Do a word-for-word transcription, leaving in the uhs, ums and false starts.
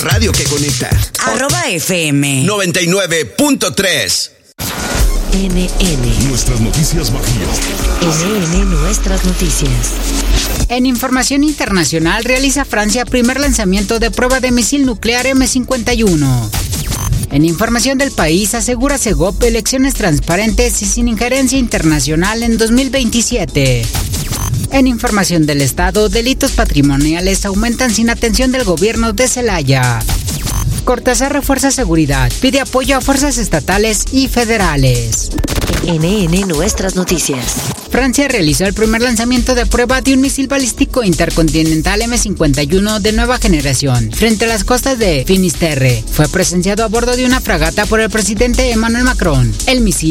Radio que conecta. Arroba F M noventa y nueve punto tres. N N. Nuestras noticias bajías. N N Nuestras noticias. En información internacional, realiza Francia primer lanzamiento de prueba de misil nuclear eme cincuenta y uno. En información del país, asegura Segop elecciones transparentes y sin injerencia internacional en dos mil veintisiete. En información del Estado, delitos patrimoniales aumentan sin atención del gobierno de Celaya. Cortázar refuerza seguridad, pide apoyo a fuerzas estatales y federales. N N Nuestras noticias. Francia realizó el primer lanzamiento de prueba de un misil balístico intercontinental eme cincuenta y uno de nueva generación frente a las costas de Finisterre. Fue presenciado a bordo de una fragata por el presidente Emmanuel Macron. El misil